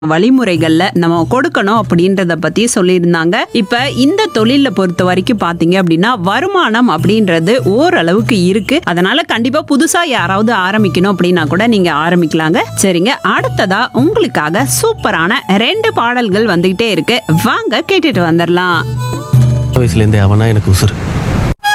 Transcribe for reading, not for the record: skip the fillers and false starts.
வழிமுறைகள்ல நம்ம கொடுக்கணும் அப்படின்றத பத்தி சொல்லியிருந்தாங்க. இப்ப இந்த தொழில பொறுத்த வரைக்கும் பாத்தீங்க அப்படின்னா வருமானம் அப்படின்றது ஓரளவுக்கு இருக்கு. அதனால கண்டிப்பா புதுசா யாராவது ஆரம்பிக்கணும் அப்படின்னா கூட நீங்க ஆரம்பிக்கலாங்க. சரிங்க, அடுத்ததா உங்களுக்காக சூப்பரான 2 பாடல்கள் வந்துகிட்டே இருக்கு. வாங்க கேட்டுட்டு வந்துடலாம். வயசுலேருந்தே அவனா எனக்கு உசுறு.